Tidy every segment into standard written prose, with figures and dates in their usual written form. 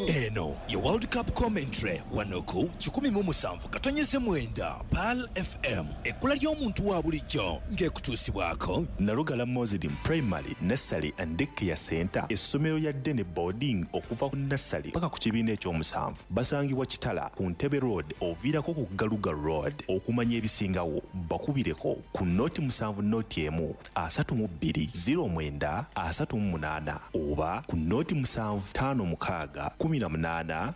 eno ye World Cup commentary wanoku 17 PAL FM ekula ly'omuntu wa bulijjo ng'ekutuusibwako Narugala Muslim Primary, Nursery and Daycare Center essomero lya Dene Boarding okuva ku nursery paka ku kibiina ekyomusanvu basangibwa Kitala ku Ntebe Road oviirako ku Galuga Road okumanya ebisingawo bakubireko ku noti 7 noti emu 3209 38 oba ku noti 756 18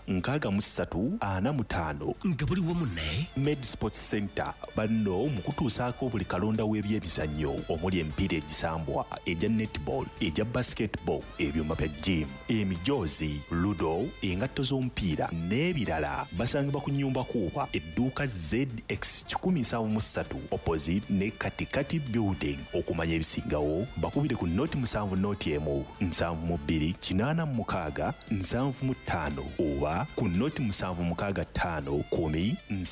63 nga buli wamu ne Med Sports Center banno mu kutuusaako buli kalonda w'ebyebizannyo omuli emipiira egisambwa ejja netball ejja basketball ebyuma bya gym emijoozi ludo engatto z'omupiira n'ebirala basangibwa ku nnyumba kuuba edduuka ZX 173 opposite ne Katikati building okumanya ebisingawo bakubire ku noti 7 noti emu 72 86 75 oba ku noti 765 10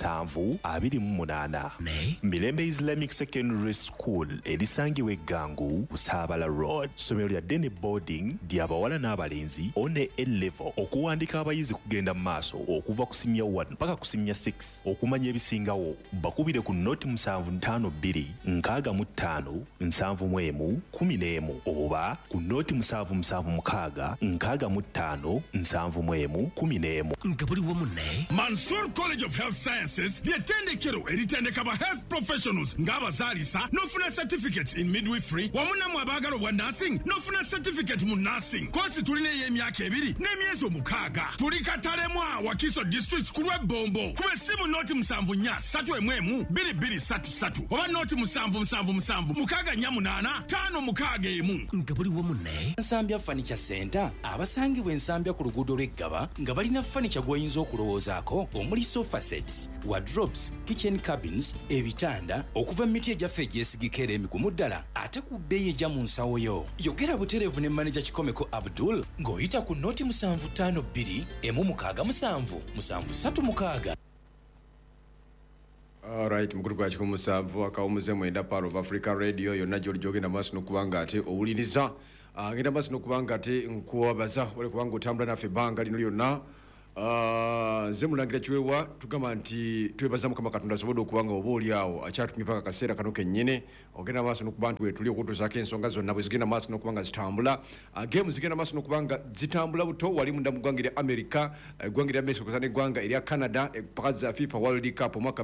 728 ne Mirembe Islamic Secondary School erisangibwa Eggangu Busabala Road somero lya Dene Boarding ly'abawala n'abalenzi one A-level okuwandika abayizi kugenda mu maaso okuva ku senior 1 paka ku senior 6 okumanya ebisingawo bakubire ku noti 752 65 71 11 oba ku noti 776 65 71 11 nga buli wamu ne Mansour College of Health Sciences ly'ettendekero eritendeka ba health professionals ng'abazaalisa n'ofuna certificates in midwifery wamu nammwe abaagala obwa nursing n'ofuna certificate mu nursing kosi tulina ey'emyaka 2 n'emyezi 6 tuli Katalemwa Wakiso district ku lw'Ebombo kuba essimu noti 7431 2233 oba noti 777 648 561 nga buli wamu ne Nsambya Furniture Center abasangibwa Ensambya ku luguudo lw'Eggaba nga balina furniture gw'oyinza okulowoozaako omuli sofa sets, wardrobes, kitchen cabins, ebitanda okuva mu miti egyaffe egyesigika era emigumu ddala ate ku bbeeyi ejja mu nsawo yo. Yogera butereevu ne manager Kikomeko Abdul ng'oyita ku noti 752 emu 67 736. Alright, mukuru gwa kikumu musanvu akawumuze mwenda PAL of Africa Radio yonna gy'olijogenda maaso n'okubanga ate owuliriza ngenda maaso n'okubanga ate nkuwabaza ole kubanga otambula naffe ebbanga lino lyonna nze mulangira kiweewa tugamba nti twebaza Mukama Katonda asobodde okubanga oba oli awo akyatumye paka kaseera kano kennyini ogenda maaso n'okuba nti wetuli okutuusaako ensonga zonna bwe zigenda maaso n'okubanga zitambula geemu zigenda maaso n'okubanga zitambula buto wali munda mu ggwanga erya America eggwanga erya Mexico okuza n'eggwanga erya Canada paka za FIFA World Cup omwaka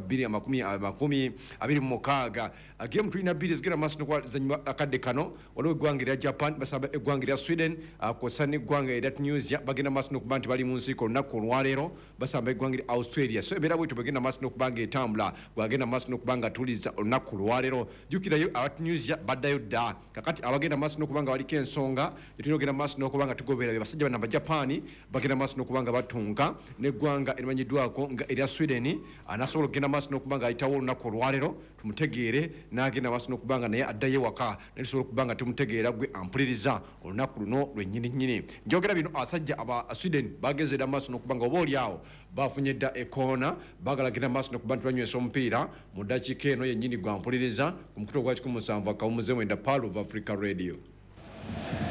2026 geemu tulina bbiri zigenda maaso n'okuzannyibwa akadde kano waliwo eggwanga erya Japan basaba eggwanga erya Sweden kwosa n'eggwanga erya Tunisia bagenda maaso n'okuba nti bali mu nsiiko olunaku olwaleero basamba eggwanga erya Australia so ebeera bwetyo bagenda maaso n'okubanga etambula bwagenda maaso n'okubanga tuliza olunaku olwaleero jjukirayo aba Tunisia baddayo dda kakati abagenda maaso n'okubanga baliko ensonga tulina ogenda maaso n'okubanga tugoberera basajja bana Bajapani bagenda maaso n'okubanga batunka n'eggwanga erimanyiddwako nga erya Sweden anasobola okugenda maaso n'okubanga ayitawo olunaku olwaleero tumutegeere n'agenda maaso n'okubanga naye addayo waka naye tusobola okubanga tumutegeera gwe ampuliriza olunaku luno lwennyini njogera bino abasajja aba Sweden bagezera maaso n'okubanga oba oli awo bafunye dda ekoona bagalagenda maaso n'okuba nti banywesa omupiira mu ddakiika eno yennyini gwa mpuliriza ku mukutu ogwa 17 akawumuze mwenda PAL of Africa Radio.